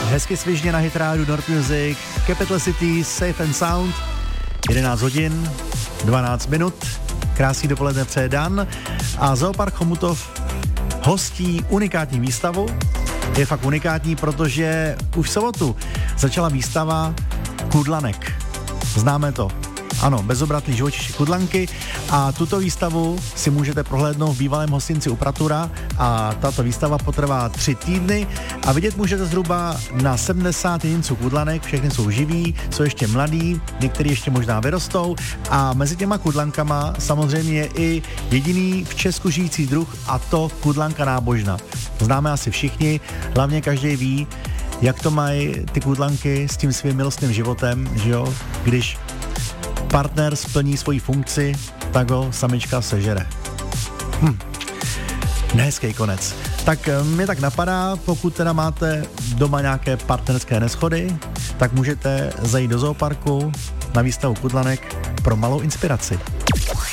hezky svižně na hitrádu North Music, Capital City, Safe and Sound, 11 hodin, 12 minut, krásný dopoledne přeje Dan a Zoopark Chomutov hostí unikátní výstavu. Je fakt unikátní, protože už v sobotu začala výstava kudlanek. Známe to. Ano, bezobratlý živočiši kudlanky a tuto výstavu si můžete prohlédnout v bývalém hostinci u Pratura a tato výstava potrvá 3 týdny a vidět můžete zhruba na 70 jedinců kudlanek, všechny jsou živí, jsou ještě mladí, některý ještě možná vyrostou a mezi těma kudlankama samozřejmě je i jediný v Česku žijící druh a to kudlanka nábožna. Známe asi všichni, hlavně každý ví, jak to mají ty kudlanky s tím svým milostným životem, že jo, když partner splní svoji funkci, tak ho samička sežere. Nehezký konec. Tak mě tak napadá, pokud teda máte doma nějaké partnerské neshody, tak můžete zajít do zooparku na výstavu kudlanek pro malou inspiraci.